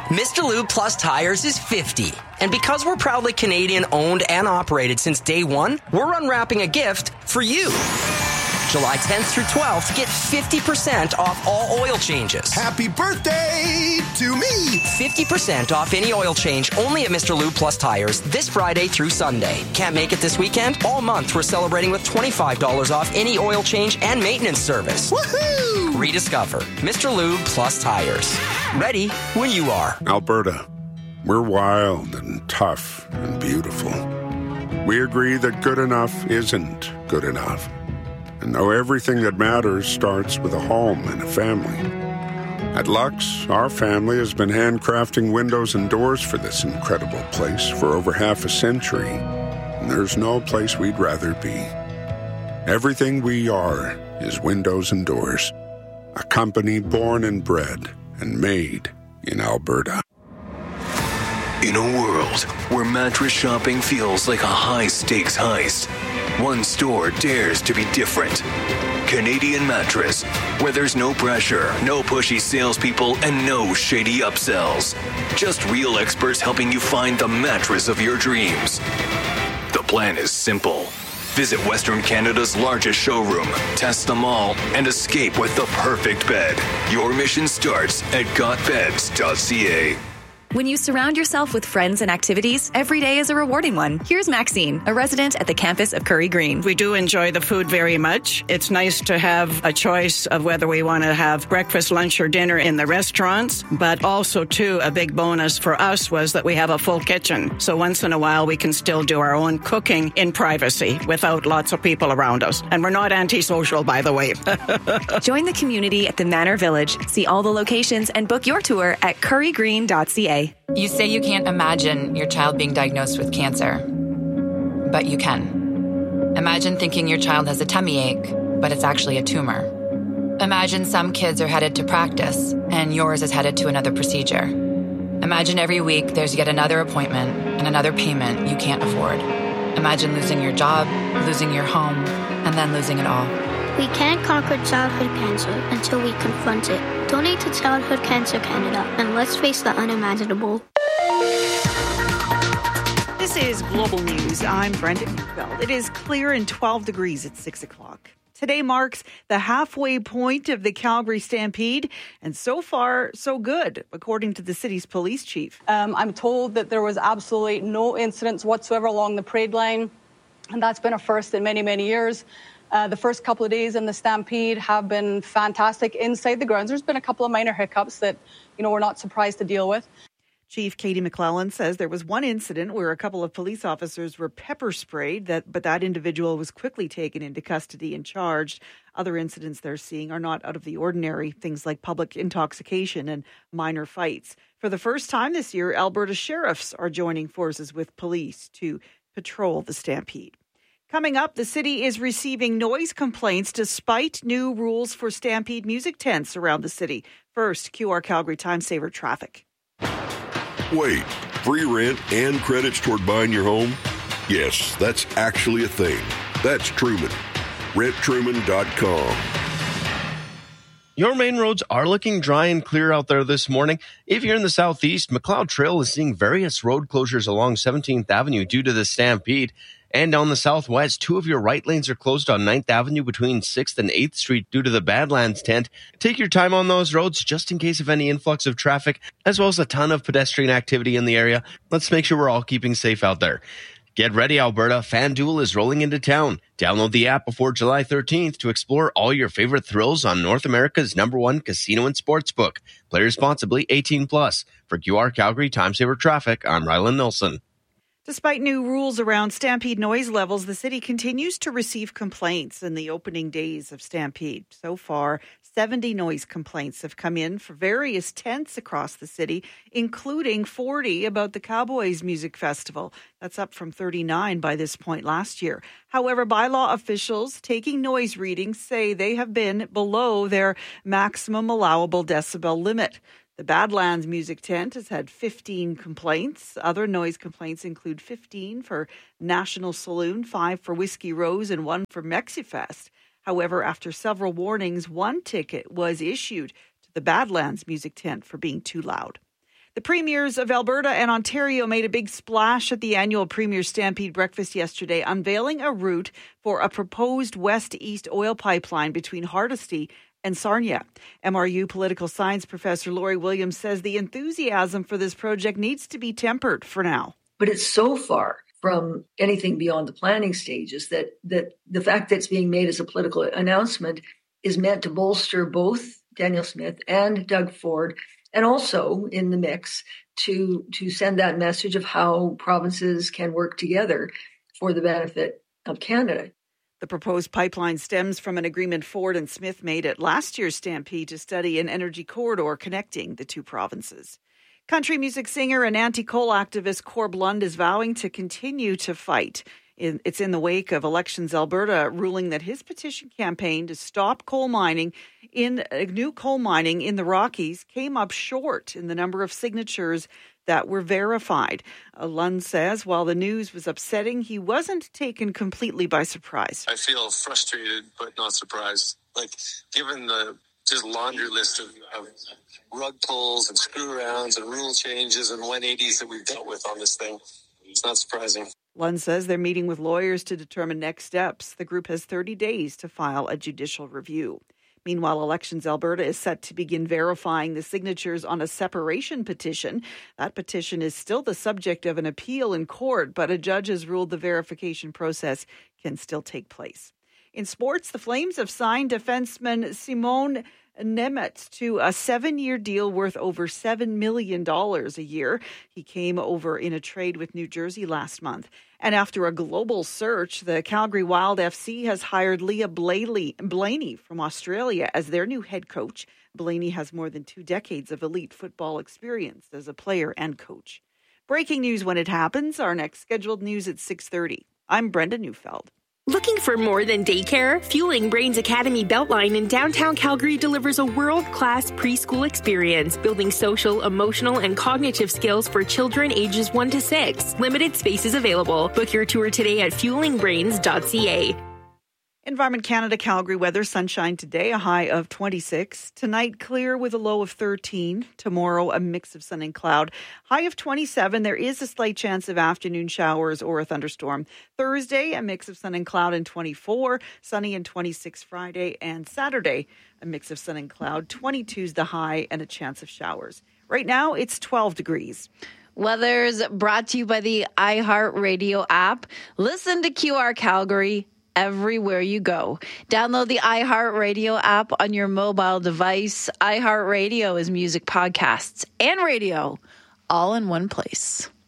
Mr. Lube Plus Tires is 50. And because we're proudly Canadian owned and operated since day one, we're unwrapping a gift for you. July 10th through 12th, get 50% off all oil changes. Happy birthday to me! 50% off any oil change only at Mr. Lube Plus Tires this Friday through Sunday. Can't make it this weekend? All month we're celebrating with $25 off any oil change and maintenance service. Woohoo! Rediscover Mr. Lube Plus Tires. Ready when you are. Alberta, we're wild and tough and beautiful. We agree that good enough isn't good enough. And know everything that matters starts with a home and a family. At Lux, our family has been handcrafting windows and doors for this incredible place for over half a century. And there's no place we'd rather be. Everything we are is windows and doors. A company born and bred and made in Alberta. In a world where mattress shopping feels like a high-stakes heist, one store dares to be different. Canadian Mattress, where there's no pressure, no pushy salespeople, and no shady upsells. Just real experts helping you find the mattress of your dreams. The plan is simple. Visit Western Canada's largest showroom, test them all, and escape with the perfect bed. Your mission starts at gotbeds.ca. When you surround yourself with friends and activities, every day is a rewarding one. Here's Maxine, a resident at the campus of Curry Green. We do enjoy the food very much. It's nice to have a choice of whether we want to have breakfast, lunch, or dinner in the restaurants. But also, too, a big bonus for us was that we have a full kitchen. So once in a while, we can still do our own cooking in privacy without lots of people around us. And we're not antisocial, by the way. Join the community at the Manor Village. See all the locations and book your tour at currygreen.ca. You say you can't imagine your child being diagnosed with cancer, but you can. Imagine thinking your child has a tummy ache, but it's actually a tumor. Imagine some kids are headed to practice, and yours is headed to another procedure. Imagine every week there's yet another appointment and another payment you can't afford. Imagine losing your job, losing your home, and then losing it all. We can't conquer childhood cancer until we confront it. Donate to Childhood Cancer Canada, and let's face the unimaginable. This is Global News. I'm Brenda Neufeld. It is clear and 12 degrees at 6 o'clock. Today marks the halfway point of the Calgary Stampede, and so far, so good, according to the city's police chief. I'm told that there was absolutely no incidents whatsoever along the parade line, and that's been a first in many, many years. The first couple of days in the Stampede have been fantastic inside the grounds. There's been a couple of minor hiccups that, we're not surprised to deal with. Chief Katie McClellan says there was one incident where a couple of police officers were pepper sprayed, but that individual was quickly taken into custody and charged. Other incidents they're seeing are not out of the ordinary, things like public intoxication and minor fights. For the first time this year, Alberta sheriffs are joining forces with police to patrol the Stampede. Coming up, the city is receiving noise complaints despite new rules for Stampede music tents around the city. First, QR Calgary Time Saver traffic. Wait, free rent and credits toward buying your home? Yes, that's actually a thing. That's Truman. RentTruman.com. Your main roads are looking dry and clear out there this morning. If you're in the southeast, McLeod Trail is seeing various road closures along 17th Avenue due to the Stampede. And on the southwest, 2 of your right lanes are closed on 9th Avenue between 6th and 8th Street due to the Badlands tent. Take your time on those roads just in case of any influx of traffic, as well as a ton of pedestrian activity in the area. Let's make sure we're all keeping safe out there. Get ready, Alberta. FanDuel is rolling into town. Download the app before July 13th to explore all your favorite thrills on North America's #1 casino and sportsbook. Play responsibly, 18+. For QR Calgary Time Saver Traffic, I'm Rylan Nilsson. Despite new rules around Stampede noise levels, the city continues to receive complaints in the opening days of Stampede. So far, 70 noise complaints have come in for various tents across the city, including 40 about the Cowboys Music Festival. That's up from 39 by this point last year. However, bylaw officials taking noise readings say they have been below their maximum allowable decibel limit. The Badlands Music Tent has had 15 complaints. Other noise complaints include 15 for National Saloon, 5 for Whiskey Rose, and 1 for Mexifest. However, after several warnings, 1 ticket was issued to the Badlands Music Tent for being too loud. The premiers of Alberta and Ontario made a big splash at the annual Premier Stampede Breakfast yesterday, unveiling a route for a proposed west-east oil pipeline between Hardisty and Sarnia. MRU political science professor Laurie Williams says the enthusiasm for this project needs to be tempered for now. But it's so far from anything beyond the planning stages that the fact that it's being made as a political announcement is meant to bolster both Danielle Smith and Doug Ford, and also in the mix to send that message of how provinces can work together for the benefit of Canada. The proposed pipeline stems from an agreement Ford and Smith made at last year's Stampede to study an energy corridor connecting the two provinces. Country music singer and anti-coal activist Corb Lund is vowing to continue to fight. It's in the wake of Elections Alberta ruling that his petition campaign to stop new coal mining in the Rockies came up short in the number of signatures that were verified. Lund says while the news was upsetting, he wasn't taken completely by surprise. I feel frustrated but not surprised. Given the just laundry list of rug pulls and screw arounds and rule changes and 180s that we've dealt with on this thing, it's not surprising. Lund says they're meeting with lawyers to determine next steps. The group has 30 days to file a judicial review. Meanwhile, Elections Alberta is set to begin verifying the signatures on a separation petition. That petition is still the subject of an appeal in court, but a judge has ruled the verification process can still take place. In sports, the Flames have signed defenseman Simon Nemeth to a 7-year deal worth over $7 million a year. He came over in a trade with New Jersey last month. And after a global search, the Calgary Wild FC has hired Leah Blaney from Australia as their new head coach. Blaney has more than 2 decades of elite football experience as a player and coach. Breaking news when it happens. Our next scheduled news at 6:30. I'm Brenda Neufeld. Looking for more than daycare? Fueling Brains Academy Beltline in downtown Calgary delivers a world-class preschool experience, building social, emotional, and cognitive skills for children ages 1 to 6. Limited spaces available. Book your tour today at fuelingbrains.ca. Environment Canada Calgary weather, sunshine today, a high of 26. Tonight, clear with a low of 13. Tomorrow, a mix of sun and cloud. High of 27. There is a slight chance of afternoon showers or a thunderstorm. Thursday, a mix of sun and cloud and 24. Sunny and 26 Friday. And Saturday, a mix of sun and cloud. 22 is the high and a chance of showers. Right now, it's 12 degrees. Weather's brought to you by the iHeartRadio app. Listen to QR Calgary everywhere you go. Download the iHeartRadio app on your mobile device. iHeartRadio is music, podcasts, and radio all in one place.